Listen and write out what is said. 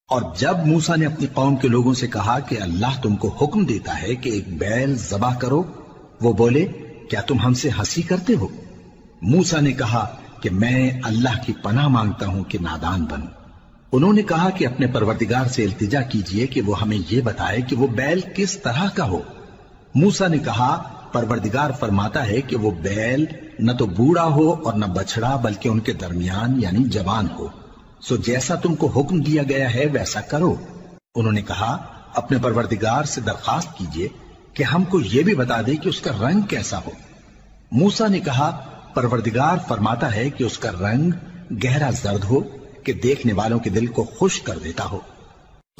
और जब मूसा ने अपनी कौम के लोगों से कहा कि अल्लाह तुमको हुक्म देता है कि एक बैल ज़बह करो, वो बोले, क्या तुम हमसे हंसी करते हो? मूसा ने कहा कि मैं अल्लाह की पनाह मांगता हूं कि नादान बनूं। उन्होंने कहा कि अपने परवरदिगार से इल्तिजा कीजिए कि वो हमें ये बताए कि वो बैल किस तरह का हो। मूसा ने कहा, परवरदिगार फरमाता है कि वो बैल न तो बूढ़ा हो और न बछड़ा, बल्कि उनके दरमियान यानी जवान हो। सो जैसा तुमको हुक्म दिया गया है वैसा करो। उन्होंने कहा, अपने परवरदिगार से दरखास्त कीजिए कि हमको ये भी बता दे कि उसका रंग कैसा हो। मूसा ने कहा, परवरदिगार फरमाता है कि उसका रंग गहरा जर्द हो कि देखने वालों के दिल को खुश कर देता हो।